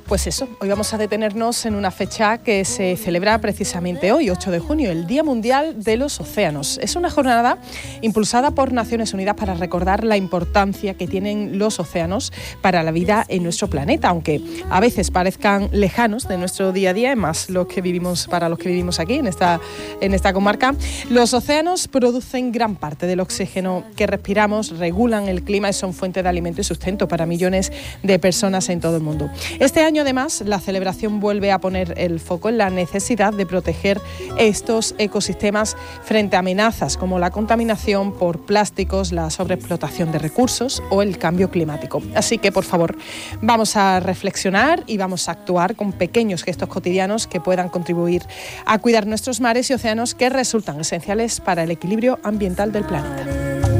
Pues eso, hoy vamos a detenernos en una fecha que se celebra precisamente hoy, 8 de junio, el Día Mundial de los Océanos. Es una jornada impulsada por Naciones Unidas para recordar la importancia que tienen los océanos para la vida en nuestro planeta, aunque a veces parezcan lejanos de nuestro día a día, más los que vivimos aquí en esta comarca. Los océanos producen gran parte del oxígeno que respiramos, regulan el clima y son fuente de alimento y sustento para millones de personas en todo el mundo. Este año, además, la celebración vuelve a poner el foco en la necesidad de proteger estos ecosistemas frente a amenazas como la contaminación por plásticos, la sobreexplotación de recursos o el cambio climático. Así que, por favor, vamos a reflexionar y vamos a actuar con pequeños gestos cotidianos que puedan contribuir a cuidar nuestros mares y océanos, que resultan esenciales para el equilibrio ambiental del planeta.